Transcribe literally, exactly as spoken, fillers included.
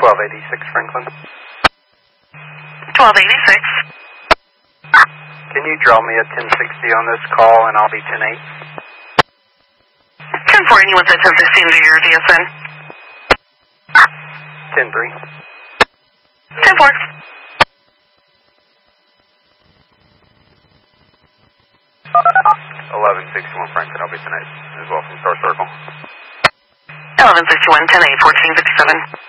twelve eighty-six Franklin. twelve eighty-six. Can you draw me a ten sixty on this call and I'll be ten eight? ten four, anyone said ten sixteen to your D S N? ten three. ten four. eleven sixty-one Franklin, I'll be ten eight as well from Star Circle. eleven sixty-one, ten eight, fourteen fifty-seven.